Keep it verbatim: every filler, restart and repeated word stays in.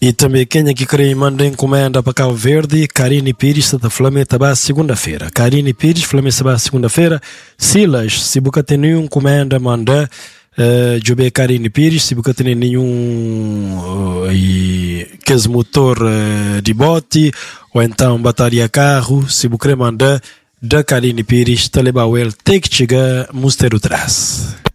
E também quem é que queria mandar encomenda para Cabo Verde, Karine Pires, está Flamengo, tá segunda-feira. Karine Pires, Flamengo, tá segunda-feira. Silas, se você tem nenhum encomenda, manda. Uh, Jobé Karine Pires, se você tem nenhum uh, e, que motor uh, de bote, ou então bateria carro, se você quer mandar, da Karine Pires, Talebawel, tem que chegar, Mosteiro Traz.